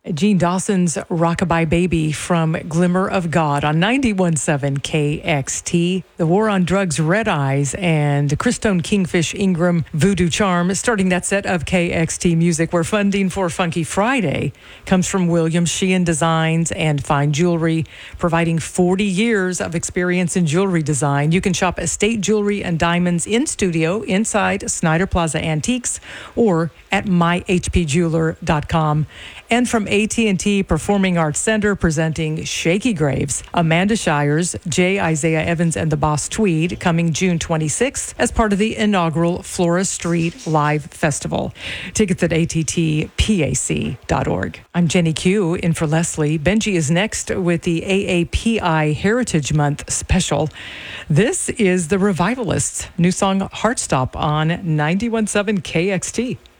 Gene Dawson's Rockabye Baby from Glimmer of God on 91.7 KXT. The War on Drugs, Red Eyes, and Christone Kingfish Ingram, Voodoo Charm, starting that set of KXT music, where funding for Funky Friday comes from William Sheehan Designs and Fine Jewelry, providing 40 years of experience in jewelry design. You can shop estate jewelry and diamonds in studio inside Snyder Plaza Antiques or at myhpjeweler.com. And from AT&T Performing Arts Center, presenting Shaky Graves, Amanda Shires, J. Isaiah Evans and the Boss Tweed, coming June 26th as part of the inaugural Flora Street Live Festival. Tickets at attpac.org. I'm Jenny Q, in for Leslie. Benji is next with the AAPI Heritage Month special. This is The Revivalists' new song, Heartstop, on 91.7 KXT.